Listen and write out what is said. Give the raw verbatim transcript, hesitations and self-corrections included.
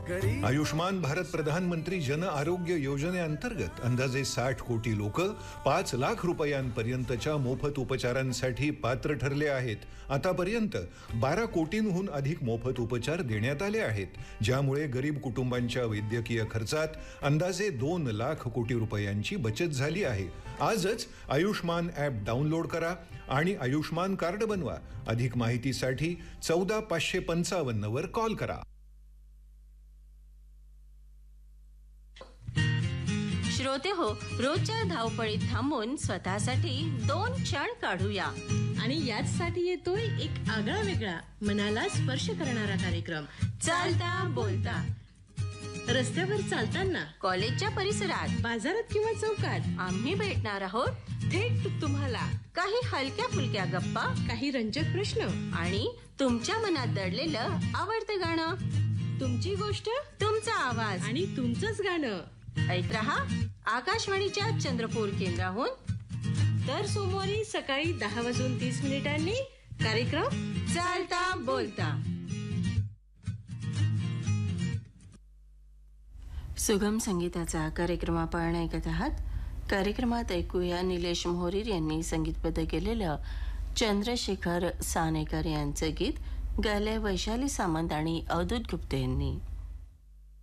आयुष्मान भारत प्रधानमंत्री जन आरोग्य योजनेअंतर्गत अंदाजे साठ कोटी लोक पाच लाख रुपयांपर्यंतच्या मोफत उपचारांसाठी पात्र ठरले आहेत. आतापर्यंत बारा कोटींहून अधिक मोफत उपचार देण्यात आले आहेत, ज्यामुळे गरीब कुटुंबांच्या वैद्यकीय खर्चात अंदाजे दोन लाख कोटी रुपयांची बचत झाली आहे. आजच आयुष्मान ॲप डाउनलोड करा आणि आयुष्मान कार्ड बनवा. अधिक माहितीसाठी चौदा पाचशे पंचावन्न वर कॉल करा. श्रोते हो, रोजच्या धावपळीत थांबून स्वतःसाठी दोन क्षण काढूया आणि याचसाठी येतोय एक आगळा वेगळा मनाला स्पर्श करणारा कार्यक्रम, चालता बोलता. रस्त्यावर चालताना, कॉलेजच्या परिसरात, बाजारात किंवा चौकात आम्ही भेटणार आहोत थेट तुम्हाला. काही हलक्या फुलक्या गप्पा, काही रंजक प्रश्न आणि तुमच्या मनात दडलेलं आवडतं गाणं. तुमची गोष्ट, तुमचा आवाज आणि तुमचंच गाणं. ऐक रहा आकाशवाणीच्या चंद्रपूर केंद्राहून दर सोमवारी सकाळी दहा वाजून तीस मिनिटांनी कार्यक्रम चालता बोलता. सुगम संगीताचा कार्यक्रम आपण ऐकत आहात. कार्यक्रमात ऐकूया निलेश मोहरीर यांनी संगीतबद्ध केलेलं चंद्रशेखर सानेकर यांचं गीत, गायले वैशाली सामंत आणि अवधूत गुप्ते यांनी.